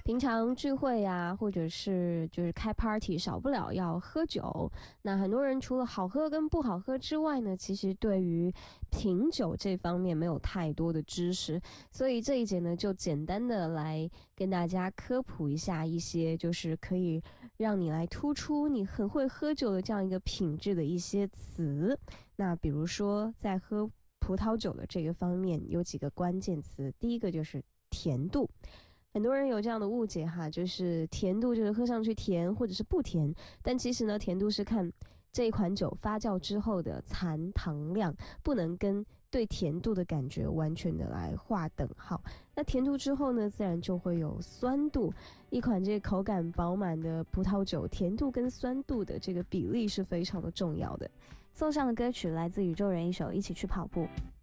平常聚会啊，或者是就是开 party，少不了要喝酒。那很多人除了好喝跟不好喝之外呢，其实对于品酒这方面没有太多的知识，所以这一节呢，就简单的来跟大家科普一下一些，就是可以让你来突出你很会喝酒的这样一个品质的一些词。那比如说在喝葡萄酒的这个方面，有几个关键词，第一个就是甜度。很多人有这样的误解哈，就是甜度就是喝上去甜或者是不甜，但其实呢，甜度是看这一款酒发酵之后的残糖量，不能跟对甜度的感觉完全的来划等号。那甜度之后呢，自然就会有酸度。一款这个口感饱满的葡萄酒，甜度跟酸度的这个比例是非常的重要的。 送上的歌曲来自宇宙人一首《一起去跑步》。